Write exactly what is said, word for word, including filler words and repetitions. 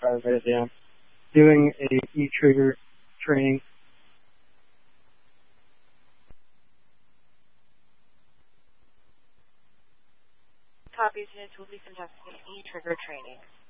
if I write it down. Doing a e-trigger training. Copies units will be conducting e-trigger training.